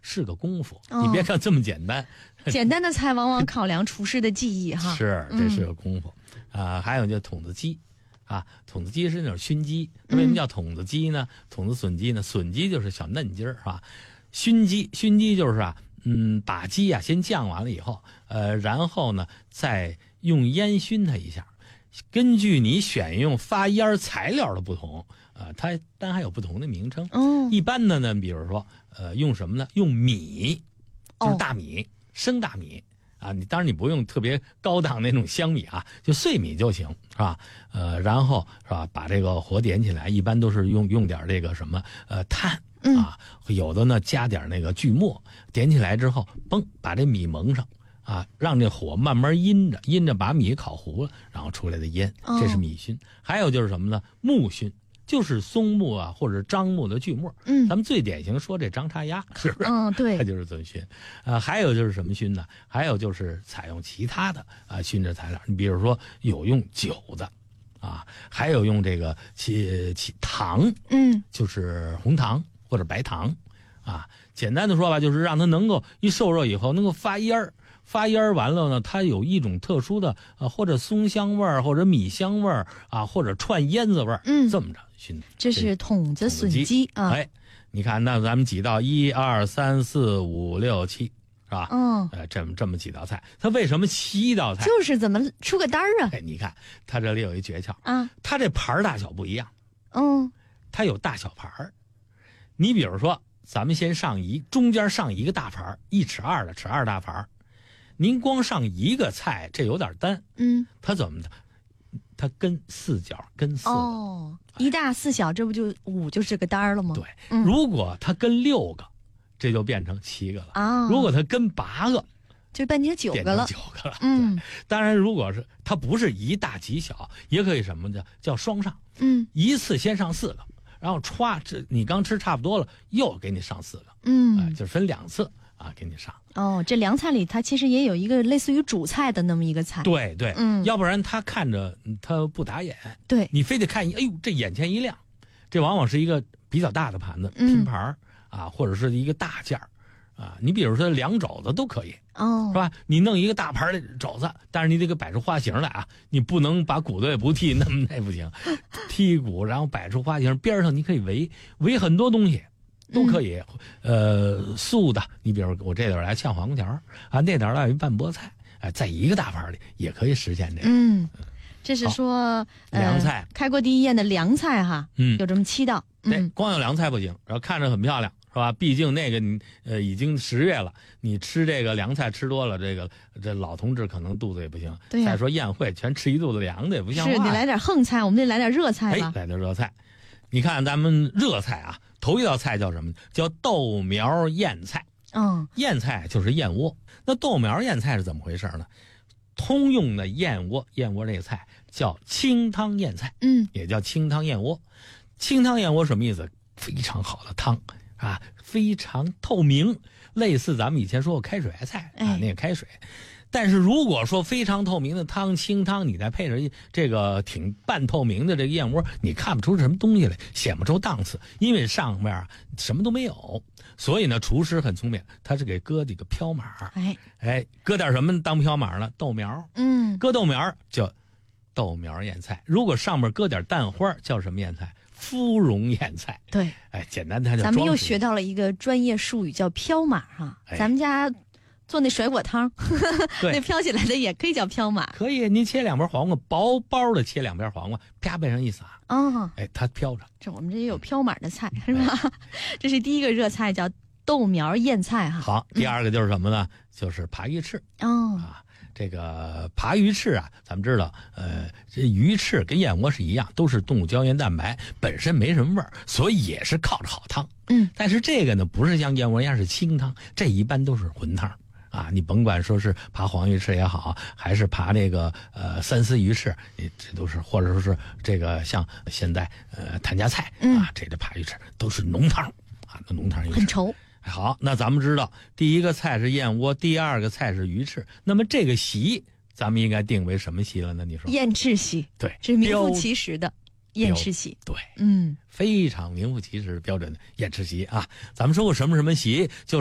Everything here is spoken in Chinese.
是个功夫。你别看这么简单， 简单的菜往往考量厨师的技艺哈。 是，这是个功夫还有就筒子鸡筒子鸡是那种熏鸡，为什么叫筒子鸡呢？筒子笋鸡呢？笋鸡就是小嫩鸡儿是吧？熏鸡就是把鸡先酱完了以后，然后呢再用烟熏它一下。根据你选用发烟材料的不同，它当然还有不同的名称。一般的呢，比如说用什么呢？用米，就是大米，生大米你当然你不用特别高档那种香米就碎米就行，是吧？然后是吧，把这个火点起来，一般都是用点这个什么炭有的呢加点那个锯末，点起来之后，嘣，把这米蒙上。让这火慢慢阴着把米烤糊了，然后出来的烟，这是米熏。还有就是什么呢？木熏，就是松木或者樟木的锯末。咱们最典型说这张叉鸭，是不是？ 对， 它就是这么熏。还有就是什么熏呢？还有就是采用其他的熏制材料，你比如说有用酒的还有用这个糖，就是红糖或者白糖简单的说吧，就是让它能够一受热以后能够发烟儿。发烟完了呢，它有一种特殊的或者松香味儿，或者米香味儿或者串烟子味儿，这么着熏。 这是筒子笋鸡你看，那咱们几道1、2、3、4、5、6、7，是吧？这么几道菜，它为什么7道菜？ 就是怎么出个单儿你看它这里有一诀窍它这盘大小不一样。它有大小盘。你比如说，咱们先中间上一个大盘，1尺2的尺2大盘。您光上一个菜，这有点单。它怎么的？它跟4角跟4个 ，1大4小，这不就5就是个单了吗？ 对，如果它跟6个，这就变成7个了如果它跟8个， 就变成9个了。 当然，如果是它不是一大几小，也可以什么的叫双上。一次先上4个，然后你刚吃差不多了，又给你上4个。就是分2次。给你上这凉菜里它其实也有一个类似于主菜的那么一个菜。 对，要不然他看着他不打眼。 对， 你非得看哎呦，这眼前一亮，这往往是一个比较大的盘子，拼盘或者是一个大件你比如说凉肘子都可以是吧？你弄一个大盘的肘子，但是你得给摆出花形来你不能把骨头也不剔，那不行。剔骨，然后摆出花形，边上你可以围很多东西。都可以，素的，你比如我这点来炝黄瓜条那点来一拌菠菜，在一个大盘里也可以实现这个。 这是说凉菜， 开国第一宴的凉菜哈，有这么7道。 对，光有凉菜不行，然后看着很漂亮，是吧？毕竟那个已经10月了，你吃这个凉菜吃多了，这老同志可能肚子也不行。 对再说宴会全吃一肚子凉的也不像话。 是，得来点横菜，我们得来点热菜吧。 来点热菜。你看咱们热菜头一道菜叫什么？叫豆苗燕菜。燕菜就是燕窝。那豆苗燕菜是怎么回事呢？通用的燕窝这个菜叫清汤燕菜，也叫清汤燕窝。清汤燕窝什么意思？非常好的汤非常透明，类似咱们以前说过开水菜那个开水。但是如果说非常透明的汤，清汤，你再配上这个挺半透明的这个燕窝，你看不出什么东西来，显不出档次，因为上面什么都没有。所以呢，厨师很聪明，他是给搁这个飘码。搁点什么当飘码呢？豆苗。搁豆苗叫豆苗燕菜。如果上面搁点蛋花，叫什么燕菜？芙蓉燕菜。 对， 简单它叫。 咱们又学到了一个专业术语，叫飘码咱们家做那甩果汤，那飘起来的也可以叫飘码。 可以，您切2片黄瓜，薄薄的切2片黄瓜，啪背上一撒，它飘着。 这我们这也有飘码的菜，是吧？这是第一个热菜，叫豆苗燕菜好，第二个就是什么呢？就是扒鱼翅。这个扒鱼翅咱们知道，这鱼翅跟燕窝是一样，都是动物胶原蛋白，本身没什么味儿，所以也是靠着好汤。但是这个呢，不是像燕窝一样是清汤，这一般都是浑汤。你甭管说是扒黄鱼翅也好，还是扒这个三丝鱼翅，这都是，或者说是这个像现在谭家菜这扒鱼翅都是浓汤浓汤鱼翅很稠。 好，那咱们知道第一个菜是燕窝，第二个菜是鱼翅，那么这个席咱们应该定为什么席了呢？你说？ 燕翅席。 对， 是名副其实的燕翅席。 对，非常名副其实标准的燕翅席咱们说过什么席，就